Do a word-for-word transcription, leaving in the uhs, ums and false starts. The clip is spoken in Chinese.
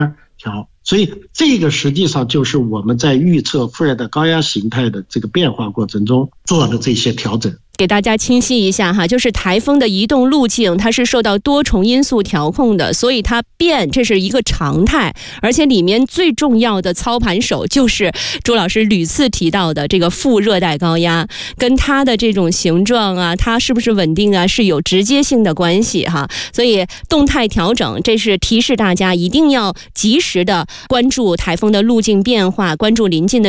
调。所以这个实际上就是我们在预测副热带高压形态的这个变化过程中做的这些调整。 给大家清晰一下哈，就是台风的移动路径它是受到多重因素调控的，所以它变这是一个常态，而且里面最重要的操盘手就是朱老师屡次提到的这个副热带高压，跟它的这种形状啊，它是不是稳定啊，是有直接性的关系哈。所以动态调整，这是提示大家一定要及时的关注台风的路径变化，关注临近的